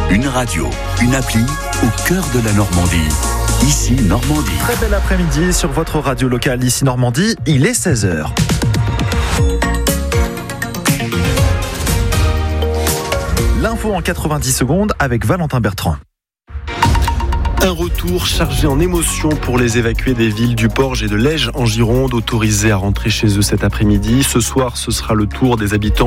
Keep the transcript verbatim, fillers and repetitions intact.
Une radio, une appli au cœur de la Normandie. Ici Normandie. Très bel après-midi sur votre radio locale Ici Normandie, il est seize heures. L'info en quatre-vingt-dix secondes avec Valentin Bertrand. Un retour chargé en émotions pour les évacués des villes du Porge et de Lège en Gironde, autorisés à rentrer chez eux cet après-midi. Ce soir, ce sera le tour des habitants